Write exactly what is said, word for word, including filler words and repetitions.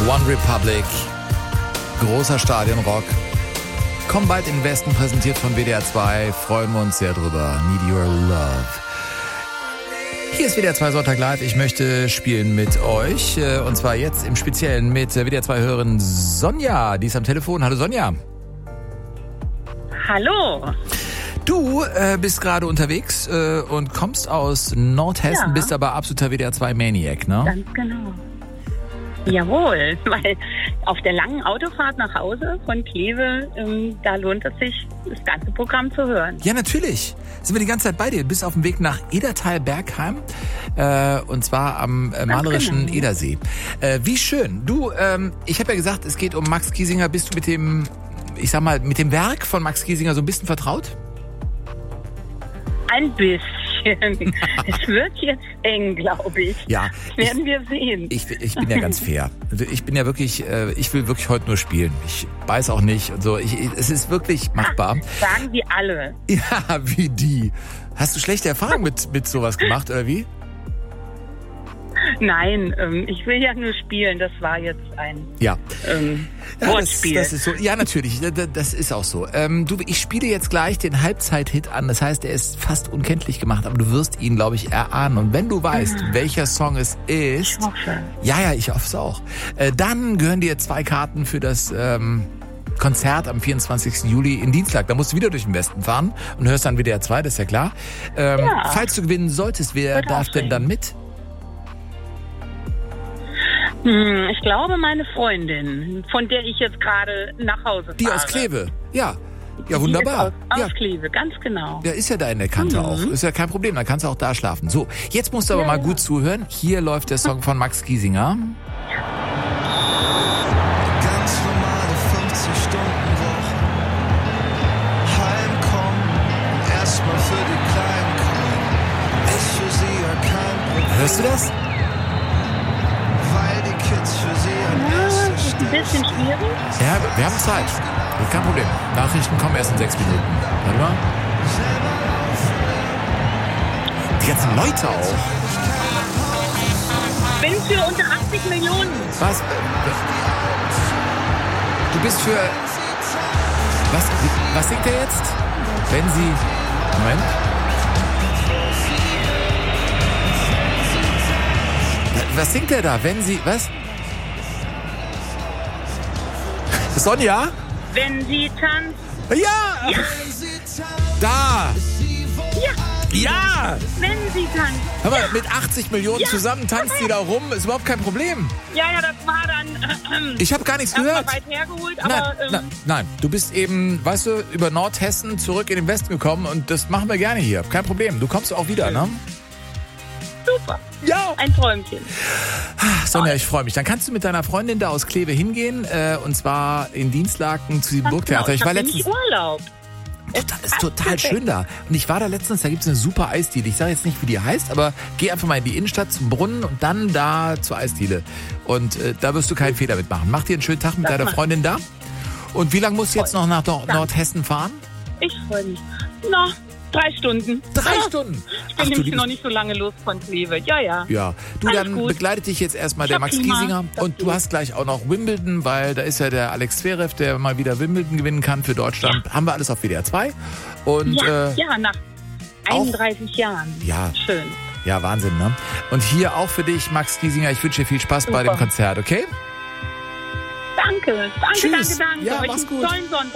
One Republic, großer Stadionrock. Komm bald in den Westen, präsentiert von W D R zwei. Freuen wir uns sehr drüber. Need Your Love. Hier ist W D R zwei Sonntag Live. Ich möchte spielen mit euch. Und zwar jetzt im Speziellen mit W D R zwei-Hörerin Sonja. Die ist am Telefon. Hallo Sonja. Hallo. Du äh, bist gerade unterwegs äh, und kommst aus Nordhessen, ja. Bist aber absoluter W D R zwei Maniac, ne? Ganz genau. Jawohl, weil auf der langen Autofahrt nach Hause von Kleve, ähm, da lohnt es sich, das ganze Programm zu hören. Ja, natürlich. Sind wir die ganze Zeit bei dir. Du bist auf dem Weg nach Edertal-Bergheim äh, und zwar am äh, malerischen genau. Edersee. Äh, wie schön. Du, ähm, ich habe ja gesagt, es geht um Max Giesinger. Bist du mit dem, ich sag mal, mit dem Werk von Max Giesinger so ein bisschen vertraut? Ein bisschen. Es wird jetzt eng, glaube ich. Ja. Das werden ich, wir sehen. Ich, ich bin ja ganz fair. Also ich bin ja wirklich, äh, ich will wirklich heute nur spielen. Ich weiß auch nicht und so. Ich, es ist wirklich machbar. Ach, sagen die alle. Ja, wie die. Hast du schlechte Erfahrungen mit, mit sowas gemacht, oder wie? Nein, ähm, ich will ja nur spielen. Das war jetzt ein ja. ähm, ja, Wortspiel. Das, das ist so. Ja, natürlich. Das, das ist auch so. Ähm, du, ich spiele jetzt gleich den Halbzeit-Hit an. Das heißt, er ist fast unkenntlich gemacht, aber du wirst ihn, glaube ich, erahnen. Und wenn du weißt, mhm. welcher Song es ist, ich hoffe. ja, ja, ich hoffe es auch. Äh, dann gehören dir zwei Karten für das ähm, Konzert am vierundzwanzigsten Juli in Dienstag. Da musst du wieder durch den Westen fahren und hörst dann W D R zwei, das ist ja klar. Ähm, ja. Falls du gewinnen solltest, wer Wird darf denn dann mit? Hm, ich glaube, meine Freundin, von der ich jetzt gerade nach Hause fahre. Die aus Kleve, ja. Ja, Die wunderbar. Ist aus, ja. aus Kleve, ganz genau. Ja, ist ja da in der Kante mhm. auch. Ist ja kein Problem, dann kannst du auch da schlafen. So, jetzt musst du aber ja, mal ja. gut zuhören. Hier läuft der Song von Max Giesinger. Ganz normale fünfzig-Stunden-Woche. Heimkommen und erstmal für die Kleinen kommen. Ist für sie ja kein Problem. Hörst du das? Weil die Kids für sie an Ja, erster das ist ein Stelle bisschen schwierig. Ja, wir haben Zeit. Kein Problem. Nachrichten kommen erst in sechs Minuten. Warte mal. Die ganzen Leute auch. Bin für unter achtzig Millionen. Was? Du bist für... Was, was singt er jetzt? Wenn sie... Moment. Was singt er da? Wenn sie... Was? Sonja? Wenn sie tanzt. Ja! Ja. Da! Ja. Ja! Wenn sie tanzt. Hör mal, mit achtzig Millionen Ja. zusammen tanzt die da rum, ist überhaupt kein Problem. Ja, ja, das war dann... Äh, Ich habe gar nichts erst mal gehört. weit hergeholt, aber... Nein, ähm, nein, nein, du bist eben, weißt du, über Nordhessen zurück in den Westen gekommen und das machen wir gerne hier. Kein Problem, du kommst auch wieder, ne? Super. Ja! Ein Träumchen. Sonja, ich freue mich. Dann kannst du mit deiner Freundin da aus Kleve hingehen, äh, und zwar in Dienstlaken zu dem Burgtheater. Genau, Ich war hab letztens... nämlich Urlaub. Das ist total schön da. Und ich war da letztens, da gibt es eine super Eisdiele. Ich sage jetzt nicht, wie die heißt, aber geh einfach mal in die Innenstadt zum Brunnen und dann da zur Eisdiele. Und äh, da wirst du keinen Fehler mitmachen. Mach dir einen schönen Tag mit Das deiner mach Freundin da. Und wie lange musst du jetzt noch nach Nord- Danke. Nordhessen fahren? Ich freue mich. Na, drei Stunden. Drei Ah, Stunden? Ich Ach, bin du nämlich liebes- noch nicht so lange los von Kleve. Ja, ja. Ja, du, Alles dann gut. begleitet dich jetzt erstmal Ich der hab Max Klima. Giesinger Das und du geht. hast gleich auch noch Wimbledon, weil da ist ja der Alex Zverev, der mal wieder Wimbledon gewinnen kann für Deutschland. Haben wir alles auf W D R zwei. Und Ja, äh, ja, nach auch- einunddreißig Jahren. Ja. Schön. ja, Wahnsinn, ne? Und hier auch für dich, Max Giesinger, ich wünsche dir viel Spaß bei Super. dem Konzert, okay? Danke, danke, Tschüss. danke, danke. Ja, Euch mach's einen gut. tollen Sonntag.